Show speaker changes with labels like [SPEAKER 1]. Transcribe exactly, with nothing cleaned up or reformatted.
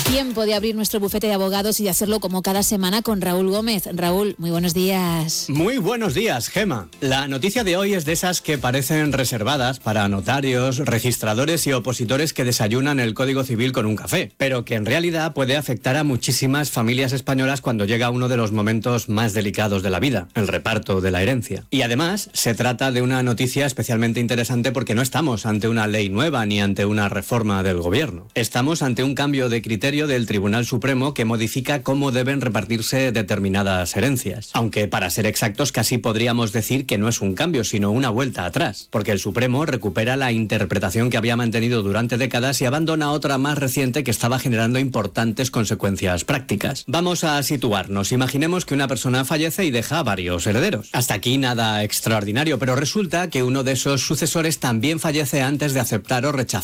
[SPEAKER 1] Tiempo de abrir nuestro bufete de abogados y de hacerlo como cada semana con Raúl Gómez. Raúl, muy buenos días.
[SPEAKER 2] Muy buenos días, Gema. La noticia de hoy es de esas que parecen reservadas para notarios, registradores y opositores que desayunan el Código Civil con un café, pero que en realidad puede afectar a muchísimas familias españolas cuando llega uno de los momentos más delicados de la vida, el reparto de la herencia. Y además, se trata de una noticia especialmente interesante porque no estamos ante una ley nueva ni ante una reforma del gobierno. Estamos ante un cambio de criterio del Tribunal Supremo que modifica cómo deben repartirse determinadas herencias. Aunque, para ser exactos, casi podríamos decir que no es un cambio, sino una vuelta atrás, porque el Supremo recupera la interpretación que había mantenido durante décadas y abandona otra más reciente que estaba generando importantes consecuencias prácticas. Vamos a situarnos. Imaginemos que una persona fallece y deja varios herederos. Hasta aquí nada extraordinario, pero resulta que uno de esos sucesores también fallece antes de aceptar o rechazar